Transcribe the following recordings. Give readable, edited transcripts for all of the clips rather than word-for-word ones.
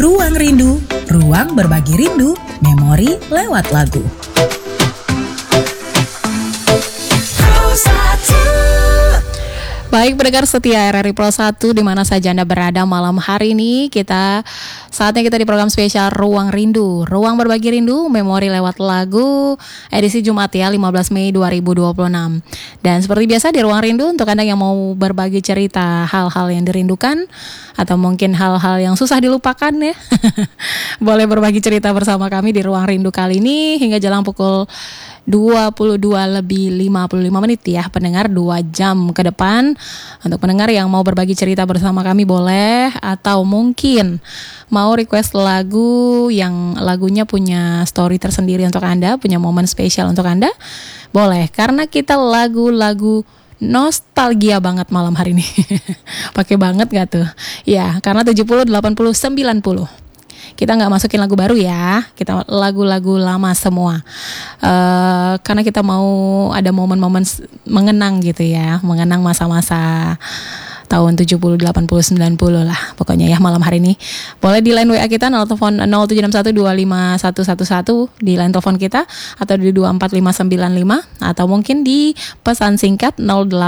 Ruang Rindu, ruang berbagi rindu, memori lewat lagu. Baik pendengar setia RRI Pro 1 di mana saja Anda berada malam hari ini, saatnya kita di program spesial Ruang Rindu, ruang berbagi rindu, memori lewat lagu, edisi Jumat ya 15 Mei 2026. Dan seperti biasa di Ruang Rindu, untuk Anda yang mau berbagi cerita hal-hal yang dirindukan atau mungkin hal-hal yang susah dilupakan ya, boleh berbagi cerita bersama kami di Ruang Rindu kali ini hingga jelang pukul 22:55 ya pendengar, 2 jam ke depan. Untuk pendengar yang mau berbagi cerita bersama kami boleh, atau mungkin mau request lagu yang lagunya punya story tersendiri untuk Anda, punya momen spesial untuk Anda, boleh, karena kita lagu-lagu nostalgia banget malam hari ini. Pakai banget gak tuh? Ya, karena 70, 80, 90. Kita nggak masukin lagu baru ya, kita lagu-lagu lama semua. Karena kita mau ada momen-momen mengenang gitu ya, mengenang masa-masa tahun 70, 80, 90 lah pokoknya ya malam hari ini. Boleh di line WA kita 0761251111 di line telepon kita, atau di 24595, atau mungkin di pesan singkat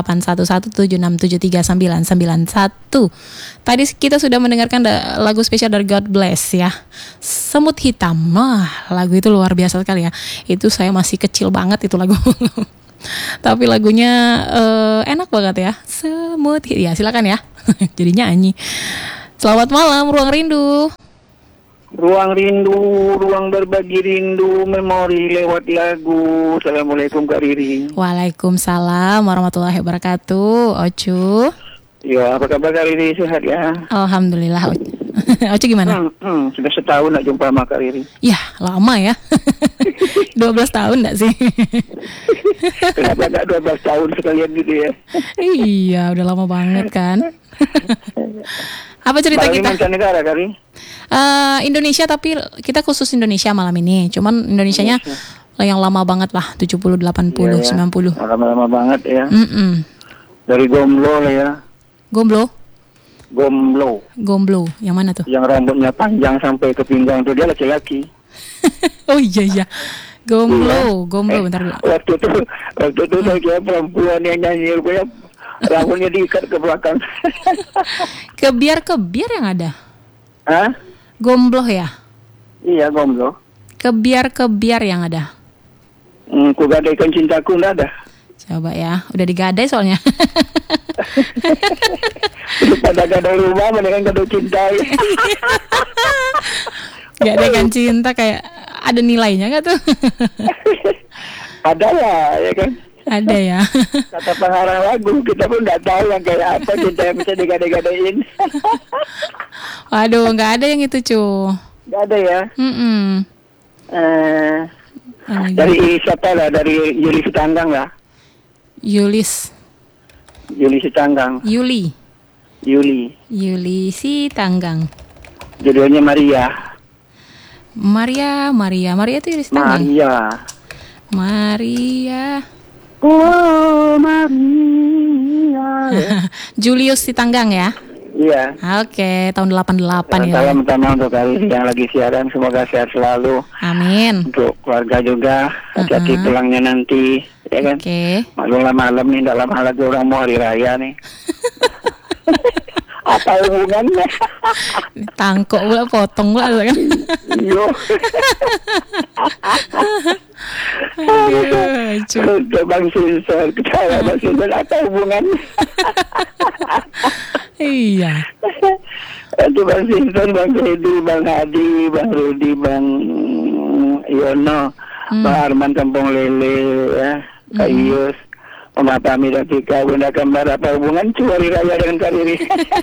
081176739991. Tadi kita sudah mendengarkan lagu spesial dari God Bless ya, Semut Hitam. Wah, lagu itu luar biasa sekali ya. Itu saya masih kecil banget itu lagu. Tapi lagunya enak banget ya. Semut ya, silakan ya. Jadi nyanyi. Selamat malam Ruang Rindu. Ruang Rindu, ruang berbagi rindu, memori lewat lagu. Assalamualaikum Kak Riri. Waalaikumsalam warahmatullahi wabarakatuh. Ocu. Ya, apa kabar Kak Riri? Sehat ya? Alhamdulillah. Ocu gimana? Sudah setahun nak jumpa sama Kak Riri. Ya, lama ya. 12 tahun enggak sih? Kenapa enggak 12 tahun sekalian gitu ya? Iya, udah lama banget kan. Apa cerita malam kita? Mancanegara Kak Riri? Indonesia, tapi kita khusus Indonesia malam ini. Cuman Indonesianya yang lama banget lah, 70, 80, ya, 90. Lama-lama banget ya. Dari Gomblo lah ya. Gomblo, yang mana tuh? Yang rambutnya panjang sampai ke pinggang tuh, dia laki-laki. Oh iya. Gomblo, bentar dulu. Waktu itu saya kira perempuan yang nyanyi, rupanya rambutnya diikat ke belakang. Kebiar yang ada? Hah? Gomblo ya? Iya, Gomblo. Kebiar yang ada? Ku gadaikan cintaku, enggak ada. Coba ya, udah digadai soalnya. Pada gadai rumah, mendingan gadai cinta. Gadaikan cinta kayak ada nilainya nggak tuh? Ada lah, ya kan? Ada ya. Kata pengarang lagu, kita pun nggak tahu yang kayak apa cinta yang bisa digadai-gadain. Waduh, nggak ada yang itu Nggak ada ya? Dari siapa lah? Dari Yuli Sitanggang lah. Yuli Sitanggang. Yuli Sitanggang. Judulnya Maria itu Yuli Sitanggang. Maria. Oh, Maria. Julius Sitanggang ya? Iya. Oke, tahun 88 ya. Salam utama untuk kalian yang lagi siaran, semoga sehat selalu. Amin. Untuk keluarga juga, hati-hati pulangnya nanti, ya kan? Oke. Maklumlah malam nih, dalam hal lagi orang mau hari raya nih. Apa hubungannya? Tangkok pula, potong pula kan? Yo. Untuk Bang Sinson, ketawa Bang Sinson, apa hubungannya? Iya. Itu Bang Sinson, Bang Hedi, Bang Hadi, Bang Rudi, Bang Yono, Bang Arman Kampung Lele, ya, Kak Ius, Mama Pami dan Tika, Bunda Kembar, apa hubungan hari raya dengan Kak Riri?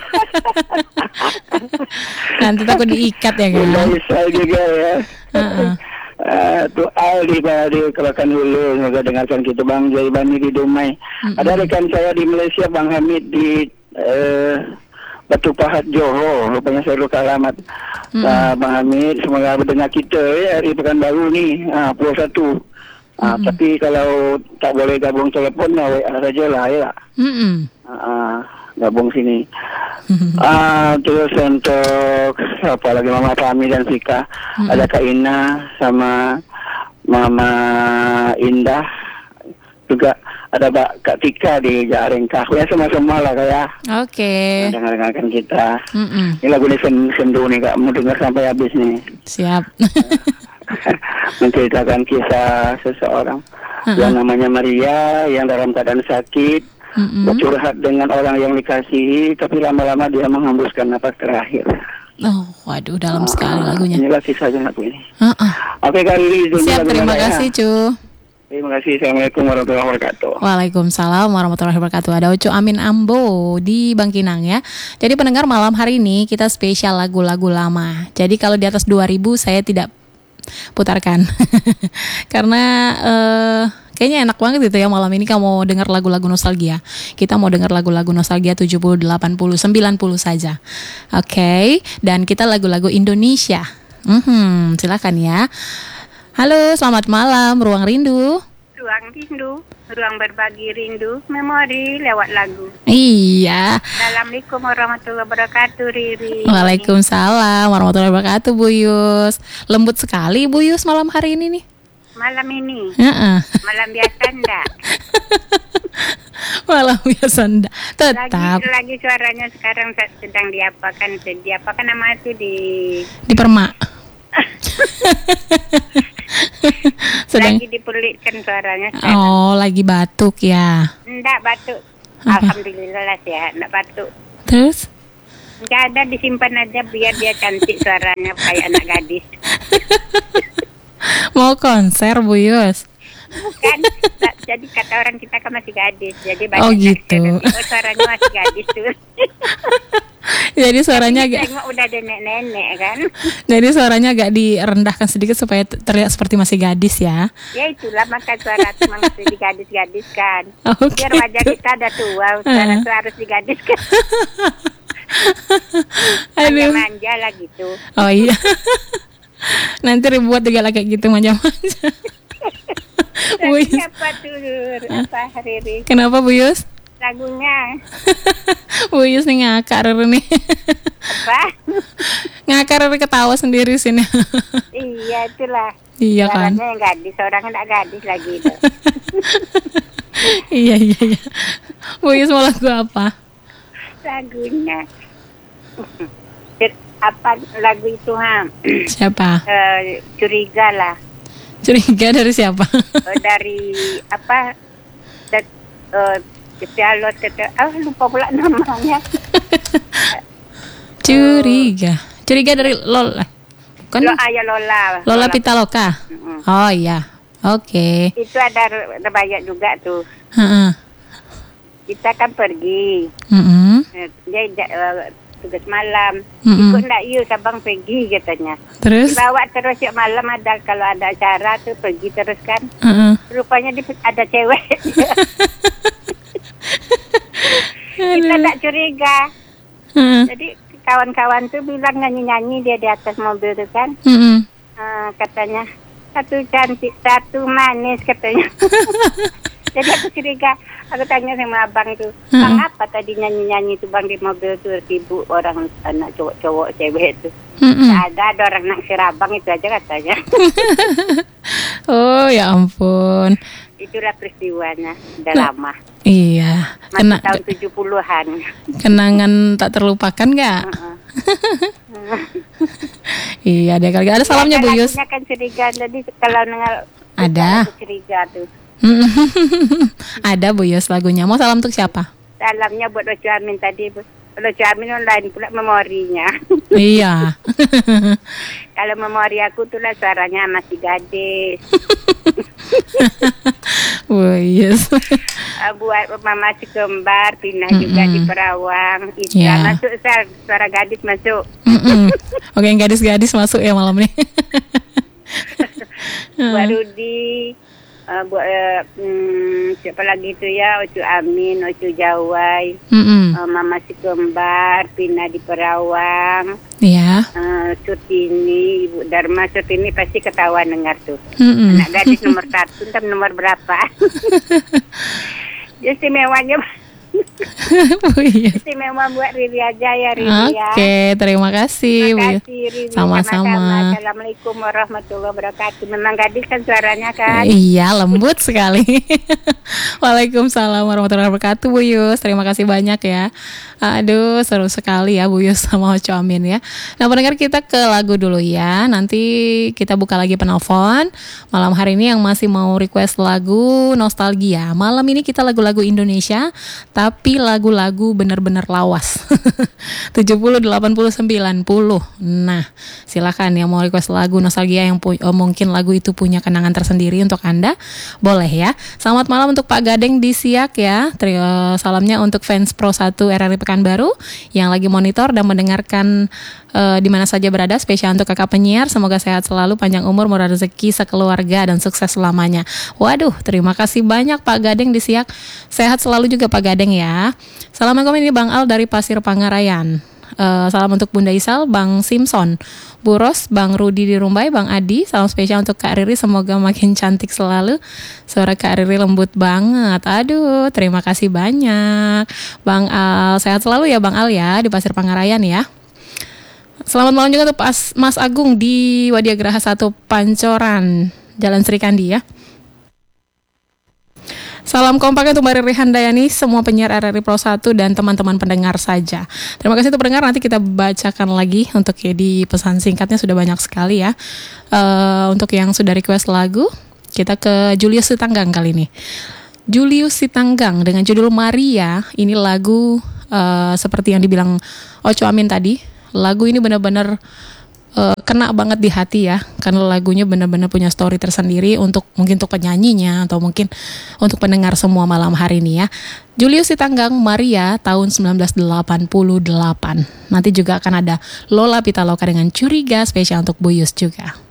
Nanti takut diikat ya kan? Bunda Isal juga ya. Tuh Aldi Kelakan Hulu, semoga dengarkan kita Bang Jaibani di Dumai. Ada rekan saya di Malaysia, Bang Hamid di Batu Pahat Johor, rupanya saya lupa alamat. Bang Hamid, semoga mendengar kita ya hari Pekanbaru ni, Pulau 1. Tapi kalau tak boleh gabung telepon, WA saja lah ya. Gabung sini. Terus untuk apa lagi Mama Fami dan Sika, ada Kak Ina sama Mama Indah, juga ada Kak Tika di Jarengkah. Ya semua lah kayak. Oke. Dengarkan kita. Ini lagu ini sendu nih Kak, mau dengar sampai habis nih. Siap. Menceritakan kisah seseorang yang namanya Maria yang dalam keadaan sakit, bercurhat dengan orang yang dikasihi, tapi lama-lama dia menghembuskan napas terakhir. Oh, waduh, dalam sekali lagunya. Inilah kisahnya lagu ini. Oke Kak Riri, siap, terima kasih Cu. Terima kasih. Assalamualaikum warahmatullahi wabarakatuh. Waalaikumsalam warahmatullahi wabarakatuh. Ada Ucu Amin Ambo di Bangkinang ya. Jadi pendengar, malam hari ini kita spesial lagu-lagu lama. Jadi kalau di atas 2000 saya tidak putarkan. Karena kayaknya enak banget gitu ya malam ini kamu mau dengar lagu-lagu nostalgia. Kita mau dengar lagu-lagu nostalgia 70, 80, 90 saja. Oke, dan kita lagu-lagu Indonesia. Silakan ya. Halo, selamat malam Ruang Rindu. Ruang Rindu, ruang berbagi rindu, memori lewat lagu. Iya. Assalamualaikum warahmatullahi wabarakatuh, Riri. Waalaikumsalam warahmatullahi wabarakatuh, Bu Yus. Lembut sekali Bu Yus malam hari ini nih. Malam ini. Malam biasa enggak? Malam biasa enggak. Tetap. Lagi suaranya sekarang sedang diapakan? Diapakan nama itu di Permak. Lagi dipulitkan suaranya sekarang. Oh, lagi batuk ya? Enggak batuk. Apa? Alhamdulillah lah sehat, enggak batuk. Terus? Enggak ada, disimpan aja biar dia cantik suaranya kayak anak gadis. Mau konser Bu Yus? Bukan, jadi kata orang kita kan masih gadis. Jadi banyak gitu. Suaranya masih gadis tuh. Jadi suaranya agak udah ada nenek-nenek kan. Jadi suaranya agak direndahkan sedikit supaya terlihat seperti masih gadis ya. Ya itulah maka suara itu masih digadis-gadiskan. Biar wajah kita ada tua, suara itu harus digadiskan. Manja-manja lah gitu. Oh iya. Nanti dibuat juga lah kayak gitu manja-manja. Bu Yus. Apa tuh? Apa Riri? Kenapa Bu Yus? Lagunya. Bu Yus nih ngakak nih. Apa? Ngakak Riri ketawa sendiri sini. Iya itulah. Iya kan. Suaranya yang gadis, orang enggak gadis lagi itu. Iya. Bu Yus mau lagu apa? Lagunya. Apa lagu itu Siapa? Curiga lah. Curiga dari siapa? Dari apa? Lupa pula namanya. Curiga dari Lola. Bukan? Lola. Lola Pitaloka. Oh iya. Oke. Itu ada banyak juga tuh. Kita kan pergi. Dia tugas malam. Ikut ndak yuk Sabang pergi katanya. Terus? Dibawa terus yuk malam ada kalau ada acara tuh pergi terus kan. Rupanya ada cewek. Kita tak curiga. Jadi kawan-kawan tuh bilang nyanyi-nyanyi dia di atas mobil tuh kan. Katanya satu cantik, satu manis katanya. Jadi aku curiga, aku tanya sama abang tuh, bang apa tadi nyanyi-nyanyi tuh bang di mobil tuh sibuk orang anak cowok-cowok cewek tuh. Ada orang naksir abang itu aja katanya. Oh ya ampun. Itulah peristiwanya, udah lama. Iya. Masih tahun 70-an. Kenangan tak terlupakan nggak? Iya deh, kalau ada salamnya Bu Yus. Kan curiga, jadi kalau dengar ada curiga tuh. Ada Bu Yus lagunya. Mau salam untuk siapa? Salamnya buat Ocu Amin tadi. Ocu Amin online pula memorinya. Iya. Kalau memori aku tuh lah suaranya masih gadis. Bu Yus. Buat Mama si kembar pindah juga di Perawang. Ika masuk suara gadis masuk. Oke, yang gadis-gadis masuk ya malam ini. Buat Rudi, buat siapa lagi itu ya, Ocu Amin, Ocu Jawai, Mama si kembar pindah di Perawang. Iya. Sutini, Ibu Dharma Sutini pasti ketahuan dengar tuh. Anak gadis nomor 1, entah nomor berapa. Istimewanya Bu Yus. Istimewa buat Riri aja ya Riri ya. Oke, terima kasih Bu Yus. Riri. Sama-sama. Assalamualaikum warahmatullahi wabarakatuh. Memang gadis kan suaranya kan. Iya, lembut sekali. Waalaikumsalam warahmatullahi wabarakatuh Bu Yus. Terima kasih banyak ya. Aduh, seru sekali ya Bu Yus sama Oco Amin ya. Nah, pendengar, kita ke lagu dulu ya. Nanti kita buka lagi penelpon. Malam hari ini yang masih mau request lagu nostalgia. Malam ini kita lagu-lagu Indonesia, tapi lagu-lagu benar-benar lawas. 70, 80, 90. Nah, silakan yang mau request lagu nostalgia yang mungkin lagu itu punya kenangan tersendiri untuk Anda, boleh ya. Selamat malam untuk Pak Gadeng di Siak ya. Salamnya untuk fans Pro 1 RRI Pekanbaru yang lagi monitor dan mendengarkan di mana saja berada. Spesial untuk kakak penyiar, semoga sehat selalu, panjang umur, murah rezeki sekeluarga dan sukses selamanya. Waduh, terima kasih banyak Pak Gadeng di Siak. Sehat selalu juga Pak Gadeng ya. Assalamualaikum, ini Bang Al dari Pasir Pangarayan. Salam untuk Bunda Isal, Bang Simpson, Bu Ros, Bang Rudi di Rumbai, Bang Adi. Salam spesial untuk Kak Riri, semoga makin cantik selalu. Suara Kak Riri lembut banget. Aduh, terima kasih banyak Bang Al. Sehat selalu ya Bang Al ya di Pasir Pangarayan ya. Selamat malam juga untuk Mas Agung di Wadiagraha 1 Pancoran, Jalan Serikandi ya. Salam kompak untuk Mbak Riri Handayani, semua penyiar RRI Pro 1 dan teman-teman pendengar saja. Terima kasih untuk pendengar, nanti kita bacakan lagi untuk di pesan singkatnya sudah banyak sekali ya. Untuk yang sudah request lagu, kita ke Julius Sitanggang kali ini. Julius Sitanggang dengan judul Maria, ini lagu seperti yang dibilang Oco Amin tadi. Lagu ini benar-benar kena banget di hati ya, karena lagunya benar-benar punya story tersendiri untuk mungkin untuk penyanyinya atau mungkin untuk pendengar semua malam hari ini ya. Julius Sitanggang, Maria tahun 1988. Nanti juga akan ada Lola Pitaloka dengan Curiga spesial untuk Bu Yus juga.